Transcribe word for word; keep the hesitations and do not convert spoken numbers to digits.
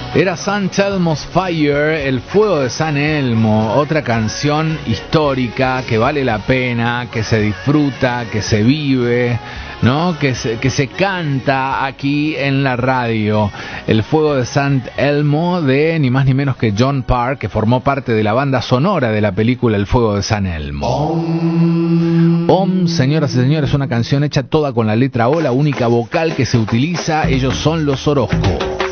Era San Elmo's Fire, el fuego de San Elmo, otra canción histórica que vale la pena, que se disfruta, que se vive, ¿no? Que se, que se canta aquí en la radio. El fuego de San Elmo de ni más ni menos que John Parr, que formó parte de la banda sonora de la película El fuego de San Elmo. Om, Om, señoras y señores, una canción hecha toda con la letra O, la única vocal que se utiliza. Ellos son los Orozco.